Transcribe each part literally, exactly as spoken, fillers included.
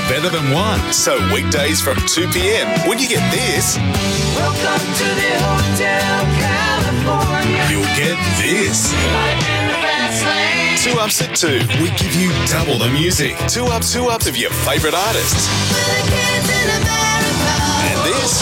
better than one. So weekdays from two p.m. when you get this, Welcome to the Hotel California. you'll get this. Life in the fast lane. Two Ups at two. We give you double the music. Two ups, two ups of your favourite artists. And this,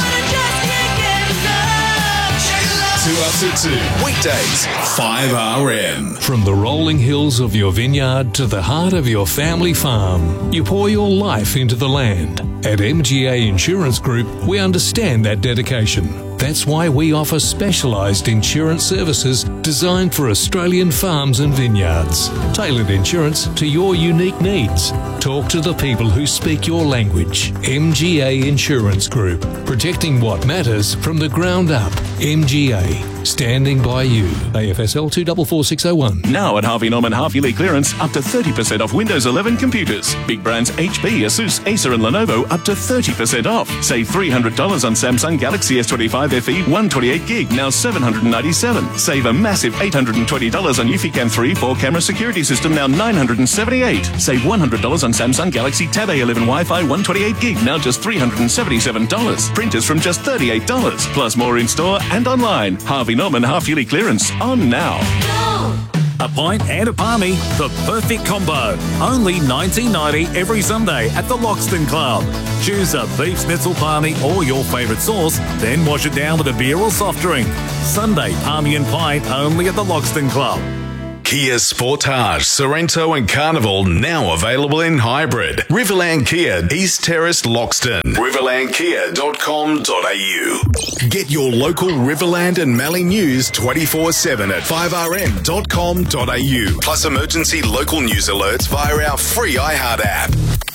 Two Ups at two. Weekdays, five R M. From the rolling hills of your vineyard to the heart of your family farm, you pour your life into the land. At M G A Insurance Group, we understand that dedication. That's why we offer specialised insurance services designed for Australian farms and vineyards. Tailored insurance to your unique needs. Talk to the people who speak your language. M G A Insurance Group, protecting what matters from the ground up. M G A, standing by you. A F S L two four four six oh one. Now at Harvey Norman half-yearly clearance, up to thirty percent off Windows eleven computers. Big brands H P, Asus, Acer and Lenovo up to thirty percent off. Save three hundred dollars on Samsung Galaxy S twenty-five F E one twenty-eight gig, now seven hundred ninety-seven dollars. Save a massive eight hundred twenty dollars on Eufy Three four-camera security system, now nine hundred seventy-eight dollars. Save one hundred dollars on Samsung Galaxy Tab A eleven Wi-Fi one twenty-eight gig, now just three hundred seventy-seven dollars. Printers from just thirty-eight dollars. Plus more in-store and online. Harvey Norman half-yearly clearance on now. A pint and a palmy, the perfect combo. Only nineteen ninety every Sunday at the Loxton Club. Choose a beef schnitzel palmy or your favourite sauce, then wash it down with a beer or soft drink. Sunday palmy and pint only at the Loxton Club. Kia Sportage, Sorrento and Carnival now available in hybrid. Riverland Kia, East Terrace, Loxton. riverland kia dot com dot a u. Get your local Riverland and Mallee news twenty-four seven at five r m dot com dot a u. Plus emergency local news alerts via our free iHeart app.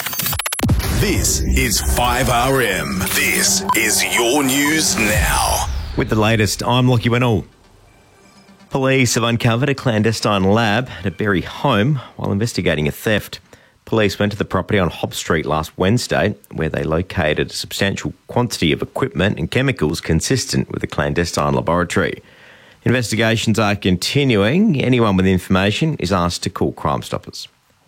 This is five R M. This is your news now. With the latest, I'm Lockie Wennell. Police have uncovered a clandestine lab at a Berry home while investigating a theft. Police went to the property on Hobb Street last Wednesday, where they located a substantial quantity of equipment and chemicals consistent with a clandestine laboratory. Investigations are continuing. Anyone with information is asked to call Crime Stoppers.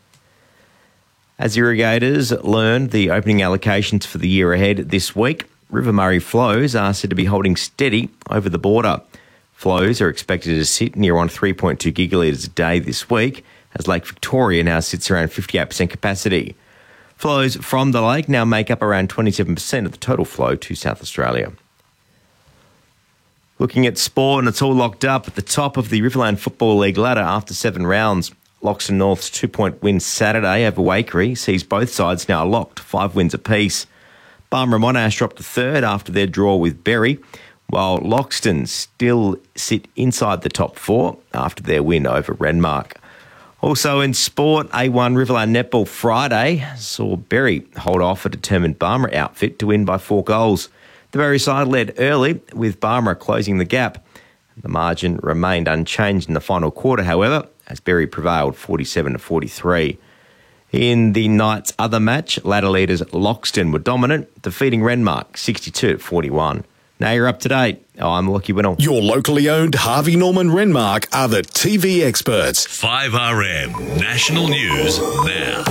As irrigators learned the opening allocations for the year ahead this week, River Murray flows are said to be holding steady over the border. Flows are expected to sit near on three point two gigalitres a day this week, as Lake Victoria now sits around fifty-eight percent capacity. Flows from the lake now make up around twenty-seven percent of the total flow to South Australia. Looking at sport, and it's all locked up at the top of the Riverland Football League ladder after seven rounds. Loxton North's two-point win Saturday over Waikerie sees both sides now locked, five wins apiece. Barmera Monash dropped to third after their draw with Berry, while Loxton still sit inside the top four after their win over Renmark. Also in sport, A one Riverland Netball Friday saw Berry hold off a determined Barmera outfit to win by four goals. The Berry side led early, with Barmera closing the gap. The margin remained unchanged in the final quarter, however, as Berry prevailed forty-seven to forty-three. In the night's other match, ladder leaders Loxton were dominant, defeating Renmark sixty-two to forty-one. Now you're up to date. I'm Lockie Wennell. Your locally owned Harvey Norman Renmark are the T V experts. five R M National News now.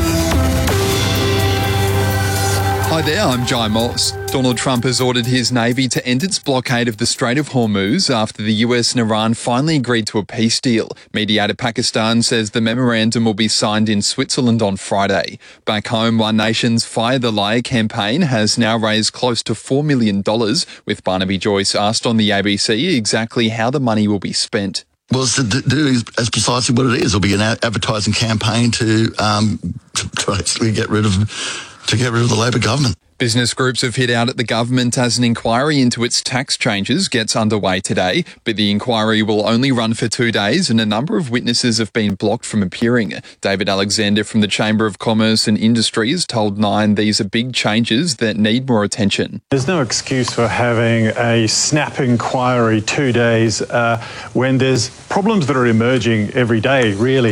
Hi there, I'm Jai Moss. Donald Trump has ordered his Navy to end its blockade of the Strait of Hormuz after the U S and Iran finally agreed to a peace deal. Mediator Pakistan says the memorandum will be signed in Switzerland on Friday. Back home, One Nation's Fire the Liar campaign has now raised close to four million dollars, with Barnaby Joyce asked on the A B C exactly how the money will be spent. Well, it's to do is precisely what it is. It'll be an advertising campaign to, um, to, to actually get rid of to get rid of the Labor government. Business groups have hit out at the government as an inquiry into its tax changes gets underway today, but the inquiry will only run for two days and a number of witnesses have been blocked from appearing. David Alexander from the Chamber of Commerce and Industry has told Nine these are big changes that need more attention. There's no excuse for having a snap inquiry two days uh, when there's problems that are emerging every day, really.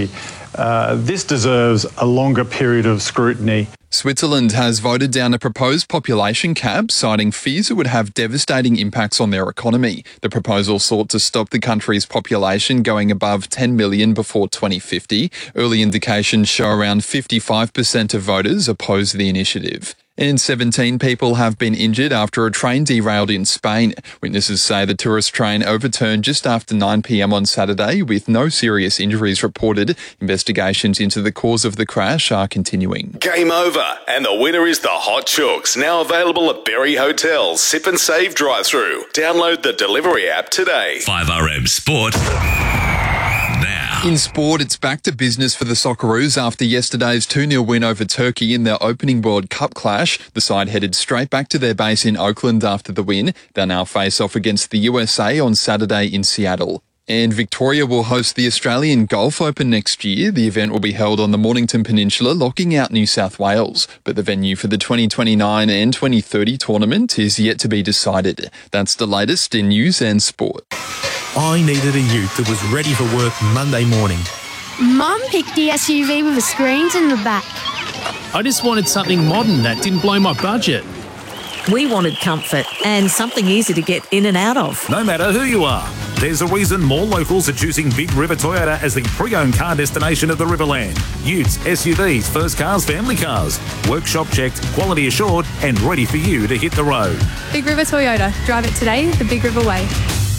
uh, this deserves a longer period of scrutiny. Switzerland has voted down a proposed population cap, citing fears it would have devastating impacts on their economy. The proposal sought to stop the country's population going above ten million before twenty fifty. Early indications show around fifty-five percent of voters oppose the initiative. And seventeen people have been injured after a train derailed in Spain. Witnesses say the tourist train overturned just after nine p.m. on Saturday with no serious injuries reported. Investigations into the cause of the crash are continuing. Game over, and the winner is the Hot Chooks, now available at Berry Hotel's Sip and Save drive-thru. Download the delivery app today. five R M Sport. Now. In sport, it's back to business for the Socceroos after yesterday's two nil win over Turkey in their opening World Cup clash. The side headed straight back to their base in Oakland after the win. They'll now face off against the U S A on Saturday in Seattle. And Victoria will host the Australian Golf Open next year. The event will be held on the Mornington Peninsula, locking out New South Wales. But the venue for the twenty twenty-nine and twenty thirty tournament is yet to be decided. That's the latest in news and sport. I needed a ute that was ready for work Monday morning. Mum picked the S U V with the screens in the back. I just wanted something modern that didn't blow my budget. We wanted comfort and something easy to get in and out of. No matter who you are, there's a reason more locals are choosing Big River Toyota as the pre-owned car destination of the Riverland. Utes, S U Vs, first cars, family cars. Workshop checked, quality assured, and ready for you to hit the road. Big River Toyota. Drive it today the Big River way.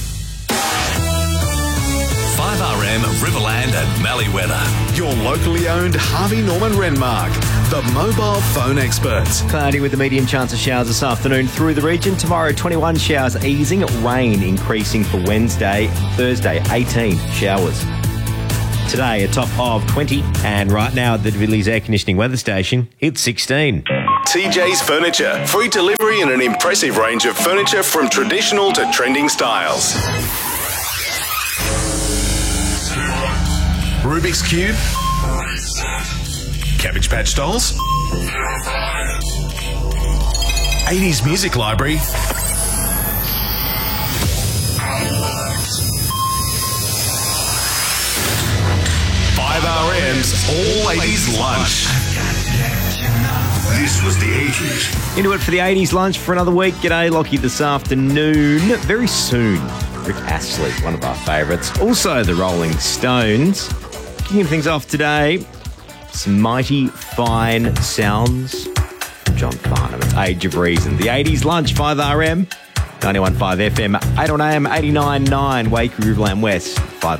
five R M Riverland and Malleeweather. Your locally owned Harvey Norman Renmark, the mobile phone experts. Cloudy with a medium chance of showers this afternoon through the region. Tomorrow, twenty-one showers easing, rain increasing for Wednesday. Thursday, eighteen showers. Today, a top of twenty. And right now at the Villiers Air Conditioning Weather Station, it's sixteen. T J's Furniture. Free delivery and an impressive range of furniture from traditional to trending styles. Rubik's Cube, Cabbage Patch Dolls, eighties Music Library, five R M's All eighties Lunch. This was the eighties. Into it for the eighties lunch for another week. G'day, Lockie, this afternoon. Very soon, Rick Astley, one of our favourites. Also, the Rolling Stones. Kicking things off today, some mighty fine sounds from John Farnham. It's Age of Reason. The eighties lunch, five R M, ninety-one point five F M, eight on A M, eighty-nine point nine, Waikerie, Riverland West, five